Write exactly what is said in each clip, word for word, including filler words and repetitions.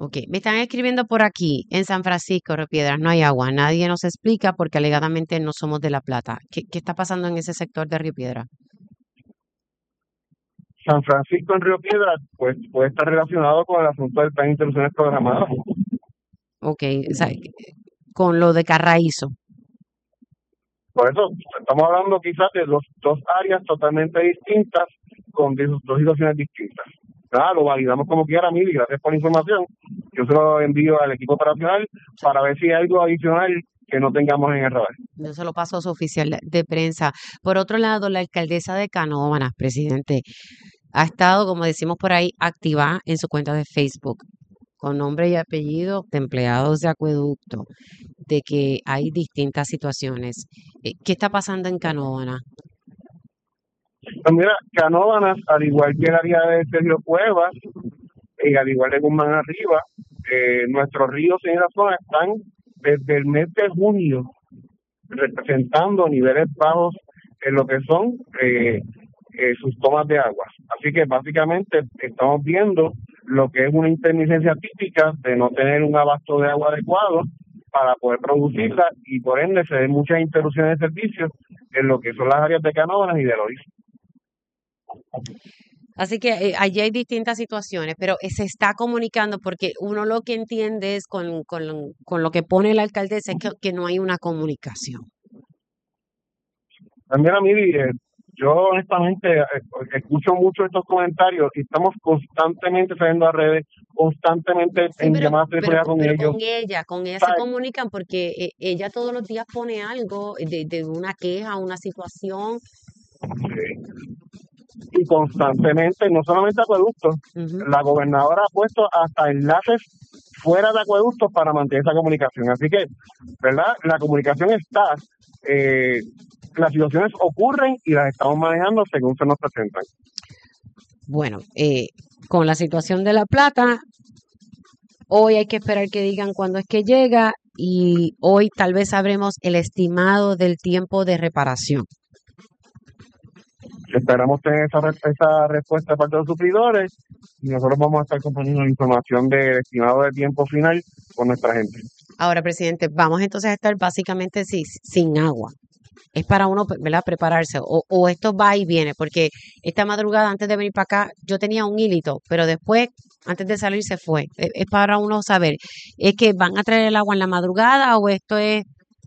Ok, me están escribiendo por aquí, en San Francisco, Río Piedras, no hay agua. Nadie nos explica porque alegadamente no somos de La Plata. ¿Qué, qué está pasando en ese sector de Río Piedras? San Francisco en Río Piedras, pues puede estar relacionado con el asunto del plan de interrupciones programadas. Ok, o sea, con lo de Carraízo. Por eso estamos hablando quizás de los dos áreas totalmente distintas con dis- dos situaciones distintas. Nada, lo validamos como quiera, Mili, gracias por la información. Yo se lo envío al equipo operacional para ver si hay algo adicional que no tengamos en el radar. Yo se lo paso a su oficial de prensa. Por otro lado, la alcaldesa de Canóvanas, presidente, ha estado, como decimos por ahí, activa en su cuenta de Facebook, con nombre y apellido de empleados de acueducto, de que hay distintas situaciones. Eh, ¿Qué está pasando en Canóvanas? Pues mira, Canóvanas, al igual que el área de Sergio Cuevas, y al igual de Guzmán Arriba, eh, nuestros ríos en esa zona están desde el mes de junio representando niveles bajos en lo que son eh, eh, sus tomas de agua. Así que básicamente estamos viendo lo que es una intermitencia típica de no tener un abasto de agua adecuado para poder producirla y por ende se den muchas interrupciones de servicios en lo que son las áreas de Canóvanas y de Loíza. Así que eh, allí hay distintas situaciones, pero eh, se está comunicando porque uno lo que entiende es con, con, con lo que pone la alcaldesa es que, que no hay una comunicación. También a mí, eh, yo honestamente eh, escucho mucho estos comentarios y estamos constantemente saliendo a redes, constantemente Sí, en pero, llamadas pero, telefónicas co- con pero ellos. con ella, con ella se ¿Sabes? comunican porque eh, ella todos los días pone algo de, de una queja, una situación. Y constantemente, no solamente acueductos, Ujú. la gobernadora ha puesto hasta enlaces fuera de acueductos para mantener esa comunicación. Así que, ¿verdad? La comunicación está, eh, las situaciones ocurren y las estamos manejando según se nos presentan. Bueno, eh, con la situación de La Plata, hoy hay que esperar que digan cuándo es que llega y hoy tal vez sabremos el estimado del tiempo de reparación. Esperamos tener esa, re- esa respuesta de parte de los suplidores y nosotros vamos a estar compartiendo la información del estimado de tiempo final con nuestra gente. Ahora, presidente, vamos entonces a estar básicamente sí, sin agua. Es para uno, ¿verdad? Prepararse. O, o esto va y viene, porque esta madrugada antes de venir para acá yo tenía un hilito, pero después, antes de salir, se fue. Es, es para uno saber, ¿es que van a traer el agua en la madrugada o esto es...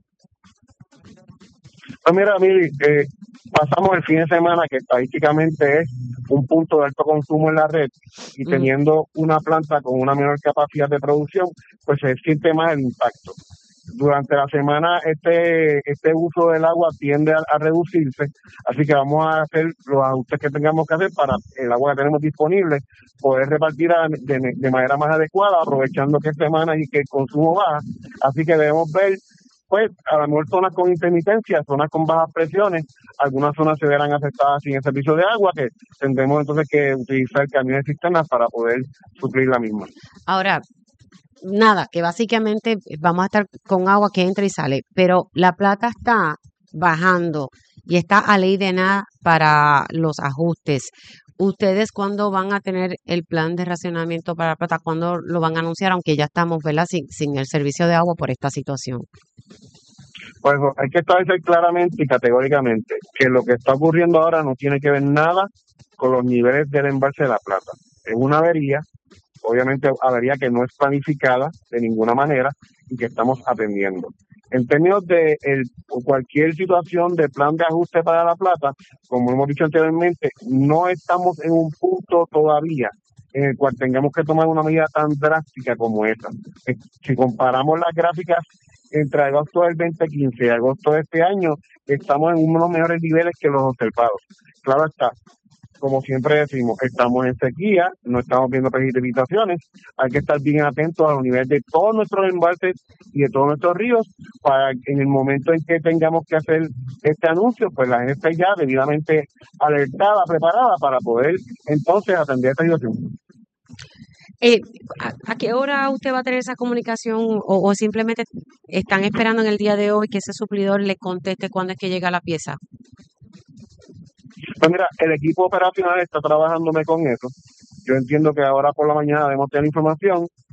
Pues mira, Mili, eh, pasamos el fin de semana que estadísticamente es un punto de alto consumo en la red y Ujú. teniendo una planta con una menor capacidad de producción, pues se siente más el impacto. Durante la semana este este uso del agua tiende a, a reducirse, así que vamos a hacer los ajustes que tengamos que hacer para el agua que tenemos disponible, poder repartir a- de, de manera más adecuada, aprovechando que es semana y que el consumo baja. Así que debemos ver, pues, a lo mejor zonas con intermitencia, zonas con bajas presiones, algunas zonas se verán afectadas sin el servicio de agua, que tendremos entonces que utilizar camiones cisternas para poder suplir la misma. Ahora, nada, que básicamente vamos a estar con agua que entra y sale, pero la plata está bajando y está a ley de nada para los ajustes. ¿Ustedes cuándo van a tener el plan de racionamiento para la plata? ¿Cuándo lo van a anunciar? Aunque ya estamos, ¿verdad? Sin, sin el servicio de agua por esta situación. Pues hay que establecer claramente y categóricamente que lo que está ocurriendo ahora no tiene que ver nada con los niveles del embalse de la Plata. Es una avería, obviamente avería que no es planificada de ninguna manera y que estamos atendiendo. En términos de el, cualquier situación de plan de ajuste para la Plata, como hemos dicho anteriormente, no estamos en un punto todavía en el cual tengamos que tomar una medida tan drástica como esa. Eh, Si comparamos las gráficas entre agosto del dos mil quince y agosto de este año, estamos en unos mejores niveles que los observados. Claro está, como siempre decimos, estamos en sequía, no estamos viendo precipitaciones, hay que estar bien atentos a los niveles de todos nuestros embalses y de todos nuestros ríos para que en el momento en que tengamos que hacer este anuncio, pues la gente esté ya debidamente alertada, preparada para poder entonces atender esta situación. Eh, ¿a, a qué hora usted va a tener esa comunicación o, o simplemente están esperando en el día de hoy que ese suplidor le conteste cuándo es que llega la pieza? Pues mira, el equipo operacional está trabajándome con eso. Yo entiendo que ahora por la mañana debemos tener información